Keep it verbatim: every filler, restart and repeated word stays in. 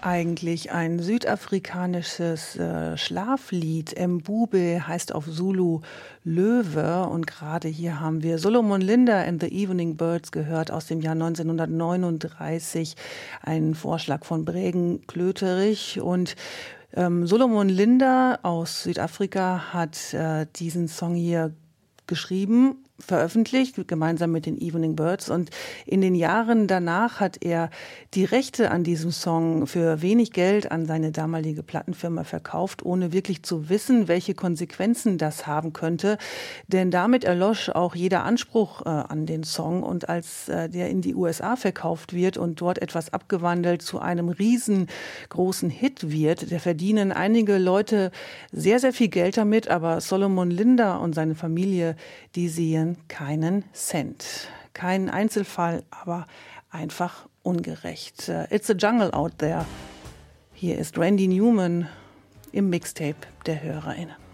eigentlich ein südafrikanisches äh, Schlaflied. Mbube heißt auf Zulu Löwe. Und gerade hier haben wir Solomon Linda and the Evening Birds gehört aus dem Jahr neunzehnhundertneununddreißig. Ein Vorschlag von Bregen Klöterich. Und ähm, Solomon Linda aus Südafrika hat äh, diesen Song hier geschrieben, veröffentlicht, gemeinsam mit den Evening Birds. Und in den Jahren danach hat er die Rechte an diesem Song für wenig Geld an seine damalige Plattenfirma verkauft, ohne wirklich zu wissen, welche Konsequenzen das haben könnte. Denn damit erlosch auch jeder Anspruch äh, an den Song. Und als äh, der in die U S A verkauft wird und dort etwas abgewandelt zu einem riesengroßen Hit wird, da verdienen einige Leute sehr, sehr viel Geld damit. Aber Solomon Linda und seine Familie, die sehen keinen Cent. Kein Einzelfall, aber einfach ungerecht. It's a jungle out there. Hier ist Randy Newman im Mixtape der HörerInnen.